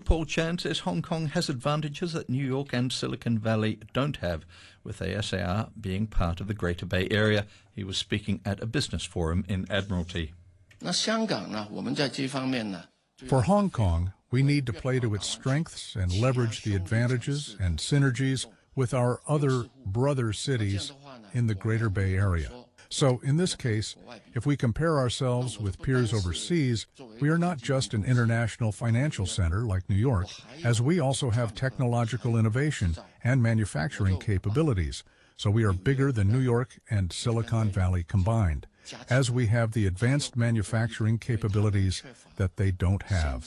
Paul Chan says Hong Kong has advantages that New York and Silicon Valley don't have, with ASAR being part of the Greater Bay Area. He was speaking at a business forum in Admiralty. For Hong Kong, we need to play to its strengths and leverage the advantages and synergies with our other brother cities in the Greater Bay Area. So in this case, if we compare ourselves with peers overseas, we are not just an international financial center like New York, as we also have technological innovation and manufacturing capabilities. So we are bigger than New York and Silicon Valley combined, as we have the advanced manufacturing capabilities that they don't have.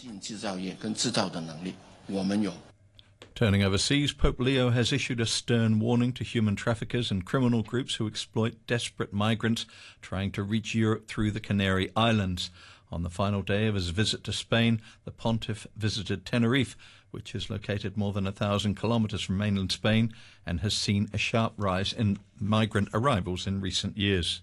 Turning overseas, Pope Leo has issued a stern warning to human traffickers and criminal groups who exploit desperate migrants trying to reach Europe through the Canary Islands. On the final day of his visit to Spain, the Pontiff visited Tenerife, which is located more than 1,000 kilometres from mainland Spain and has seen a sharp rise in migrant arrivals in recent years.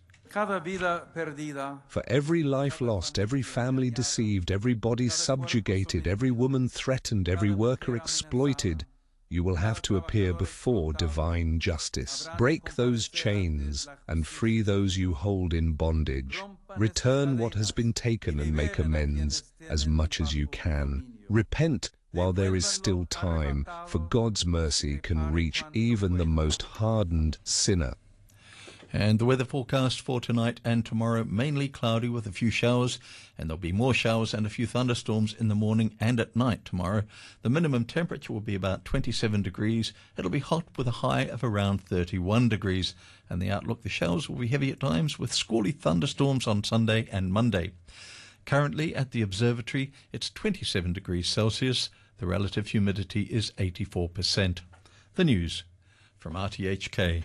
For every life lost, every family deceived, every body subjugated, every woman threatened, every worker exploited, you will have to appear before divine justice. Break those chains and free those you hold in bondage. Return what has been taken and make amends as much as you can. Repent while there is still time, for God's mercy can reach even the most hardened sinner. And the weather forecast for tonight and tomorrow, mainly cloudy with a few showers, and there'll be more showers and a few thunderstorms in the morning and at night tomorrow. The minimum temperature will be about 27 degrees. It'll be hot with a high of around 31 degrees. And the outlook, the showers will be heavy at times with squally thunderstorms on Sunday and Monday. Currently at the observatory, it's 27 degrees Celsius. The relative humidity is 84%. The news from RTHK.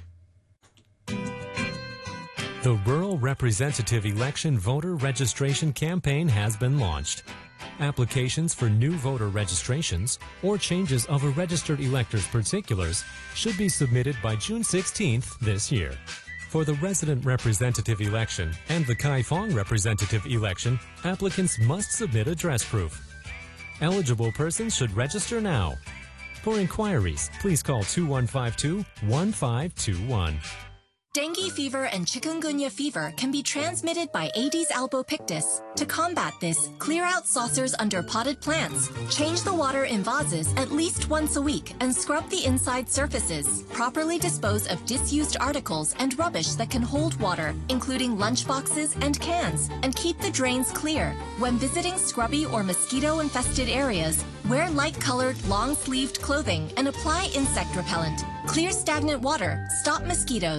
The Rural Representative Election Voter Registration Campaign has been launched. Applications for new voter registrations or changes of a registered elector's particulars should be submitted by June 16th this year. For the resident representative election and the Kaifeng representative election, applicants must submit address proof. Eligible persons should register now. For inquiries, please call 2152-1521. Dengue fever and chikungunya fever can be transmitted by Aedes albopictus. To combat this, clear out saucers under potted plants, change the water in vases at least once a week, and scrub the inside surfaces. Properly dispose of disused articles and rubbish that can hold water, including lunchboxes and cans, and keep the drains clear. When visiting scrubby or mosquito-infested areas, wear light-colored, long-sleeved clothing and apply insect repellent. Clear stagnant water, stop mosquitoes.